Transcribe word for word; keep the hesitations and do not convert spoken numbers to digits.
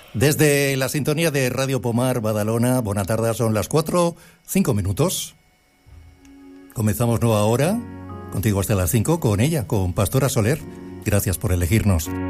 Desde la sintonía de Radio Pomar, Badalona, buenas tardes, son las cuatro, cinco minutos. Comenzamos nueva hora, contigo hasta las cinco, con ella, con Pastora Soler. Gracias por elegirnos.